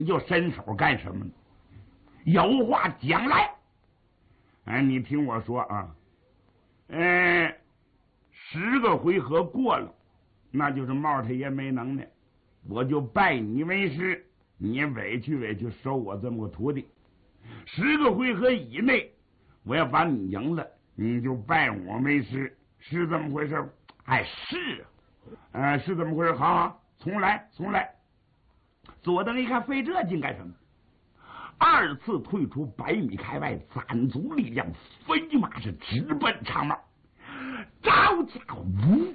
你就伸手干什么呢？有话讲来。哎，你听我说啊，10个回合过了，那就是帽太爷没能耐，我就拜你为师，你委屈委屈收我这么个徒弟。10个回合以内，我要把你赢了，你就拜我为师，是这么回事？哎，是啊，是这么回事。好好，重来。左登一看费这劲干什么？2次退出100米开外，攒足力量，飞马是直奔长帽。招架呜，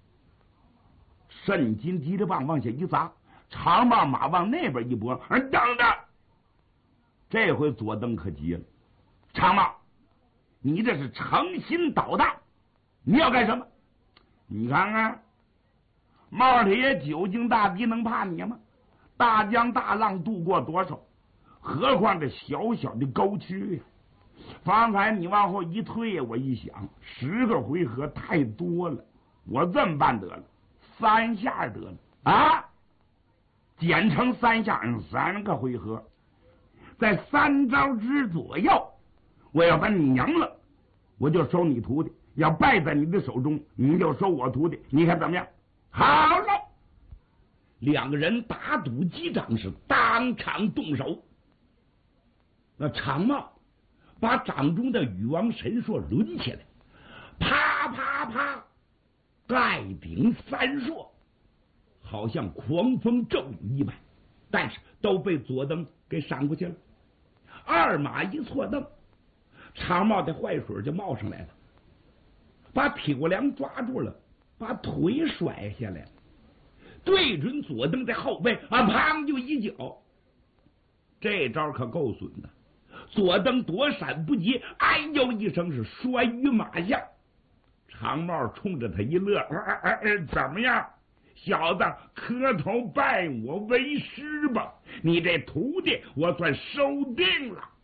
肾金急着棒往下一砸，长帽马往那边一拨，等着。这回左登可急了，长帽，你这是诚心捣蛋，你要干什么？你看看，帽太爷久经大敌，能怕你吗？大江大浪渡过多少？何况这小小的沟渠呀！方才你往后一退，我一想，10个回合太多了，我这么办得了，3下得了啊，减成3下，3个回合，在3招之左右，我要把你赢了，我就收你徒弟；要败在你的手中，你就收我徒弟。你看怎么样？好嘞！2个人打赌击掌，是当场动手。那长帽把掌中的禹王神硕抡起来，啪啪啪，盖顶3硕，好像狂风骤雨一般，但是都被左登给闪过去了。2马一错蹬，长帽的坏水就冒上来了，把铁锅梁抓住了，把腿甩下来了，对准左登在后背砰就一脚。这招可够损的，左登躲闪不及，哎呦一声是摔于马下。长帽冲着他一乐，怎么样，小子，磕头拜我为师吧，你这徒弟我算收定了。